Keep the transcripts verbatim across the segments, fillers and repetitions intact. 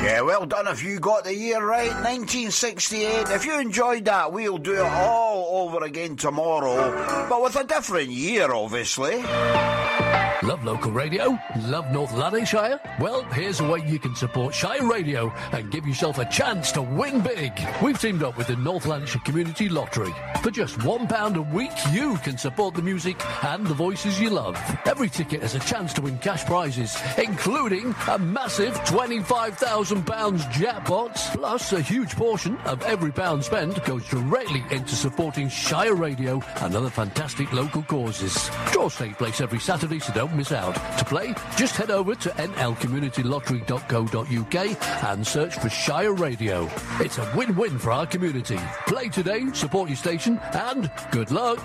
Yeah, well done if you got the year right, nineteen sixty-eight. If you enjoyed that, we'll do it all over again tomorrow, but with a different year, obviously. Love local radio? Love North Lanarkshire? Well, here's a way you can support Shire Radio and give yourself a chance to win big. We've teamed up with the North Lanarkshire Community Lottery. For just one pound a week, you can support the music and the voices you love. Every ticket has a chance to win cash prizes, including a massive twenty-five thousand pounds jackpot. Plus, a huge portion of every pound spent goes directly into supporting Shire Radio and other fantastic local causes. Draws take place every Saturday, so don't miss out. To play, just head over to n l community lottery dot co dot u k and search for Shire Radio. It's a win-win for our community. Play today, support your station, and good luck.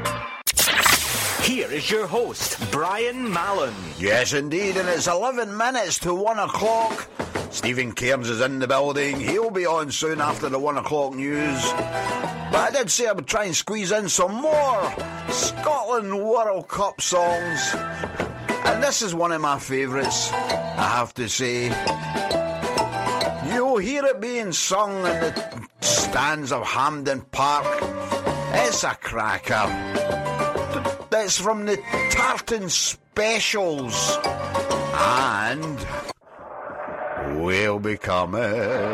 Here is your host, Brian Mallon. Yes, indeed, and it's eleven minutes to one o'clock. Stephen Cairns is in the building. He'll be on soon after the one o'clock news. But I did say I would try and squeeze in some more Scotland World Cup songs. And this is one of my favourites, I have to say. You'll hear it being sung in the stands of Hampden Park. It's a cracker. It's from the Tartan Specials. And we'll be coming.